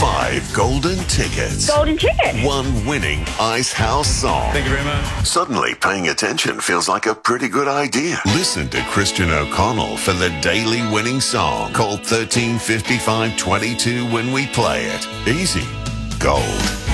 5 golden tickets. Golden ticket. 1 winning Ice House song. Thank you very much. Suddenly, paying attention feels like a pretty good idea. Listen to Christian O'Connell for the daily winning song. Call 135522 when we play it. Easy. Gold.